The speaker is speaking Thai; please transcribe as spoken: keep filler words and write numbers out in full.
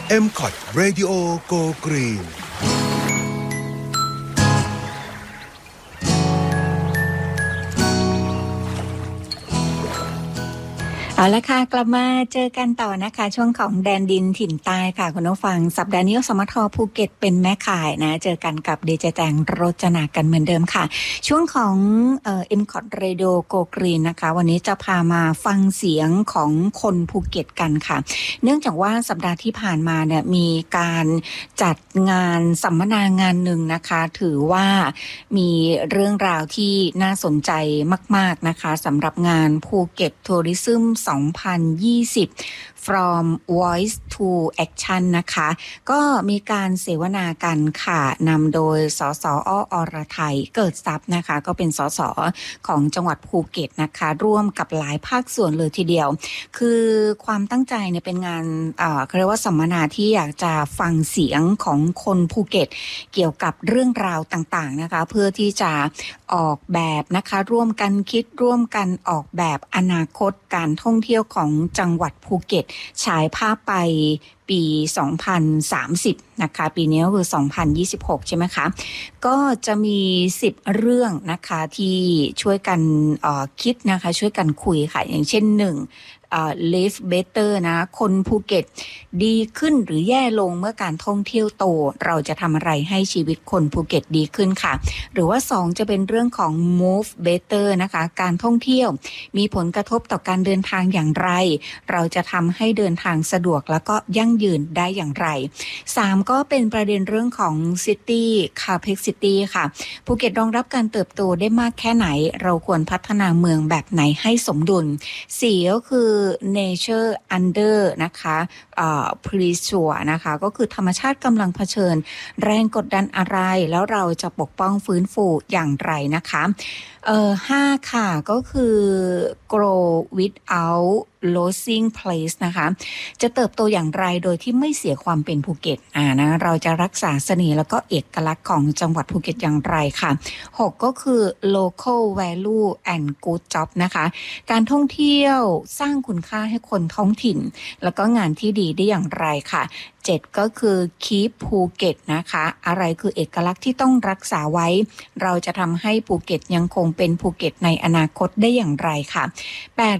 เอ็ม คอท Radio Go Green เอาละค่ะกลับมาเจอกันต่อนะคะช่วงของแดนดินถิ่นใต้ค่ะคุณผู้ฟังสัปดาห์นี้สมทภูเก็ตเป็นแม่ข่ายนะเจอกันกับดีเจแจงโรจนากันเหมือนเดิมค่ะช่วงของเอ่อ เอ็ม คอท Radio Go Green นะคะวันนี้จะพามาฟังเสียงของคนภูเก็ตกันค่ะเนื่องจากว่าสัปดาห์ที่ผ่านมาเนี่ยมีการจัดงานสัมมนางานหนึ่งนะคะถือว่ามีเรื่องราวที่น่าสนใจมากๆนะคะสำหรับงานภูเก็ตทัวริซึมสองพันยี่สิบ from voice to action นะคะก็มีการเสวนากันค่ะนำโดยสสออรไทยเกิดทรัพย์นะคะก็เป็นสสของจังหวัดภูเก็ตนะคะร่วมกับหลายภาคส่วนเลยทีเดียวคือความตั้งใจเนี่ยเป็นงานเอ่อเรียกว่าสัมมนาที่อยากจะฟังเสียงของคนภูเก็ตเกี่ยวกับเรื่องราวต่างๆนะคะเพื่อที่จะออกแบบนะคะร่วมกันคิดร่วมกันออกแบบอนาคตการท่องเที่ยวของจังหวัดภูเก็ตฉายภาพไปปีสองพันสามสิบนะคะปีนี้ก็คือสองพันยี่สิบหกใช่ไหมคะก็จะมีสิบเรื่องนะคะที่ช่วยกันเอ่อคิดนะคะช่วยกันคุยค่ะอย่างเช่นหนึ่งเอ่อ live better นะคนภูเก็ตดีขึ้นหรือแย่ลงเมื่อการท่องเที่ยวโตเราจะทำอะไรให้ชีวิตคนภูเก็ตดีขึ้นค่ะหรือว่าสองจะเป็นเรื่องของ move better นะคะการท่องเที่ยวมีผลกระทบต่อการเดินทางอย่างไรเราจะทำให้เดินทางสะดวกแล้วก็ยั่งยืนได้อย่างไรสามก็เป็นประเด็นเรื่องของ city capacity ค่ะภูเก็ตรองรับการเติบโตได้มากแค่ไหนเราควรพัฒนาเมืองแบบไหนให้สมดุลสี่ก็คือ nature under นะคะเอ่อ pressure นะคะก็คือธรรมชาติกำลังเผชิญแรงกดดันอะไรแล้วเราจะปกป้องฟื้นฟูอย่างไรนะคะเอ่อห้าค่ะก็คือ grow without losing place นะคะจะเติบโตอย่างไรโดยที่ไม่เสียความเป็นภูเก็ตอ่านะเราจะรักษาเสน่ห์แล้วก็เอกลักษณ์ของจังหวัดภูเก็ตอย่างไรค่ะหกก็คือ local value and good job นะคะการท่องเที่ยวสร้างคุณค่าให้คนท้องถิ่นแล้วก็งานที่ดีได้อย่างไรค่ะเจ็ดก็คือ keep ภูเก็ตนะคะอะไรคือเอกลักษณ์ที่ต้องรักษาไว้เราจะทำให้ภูเก็ตยังคงเป็นภูเก็ตในอนาคตได้อย่างไรค่ะแปด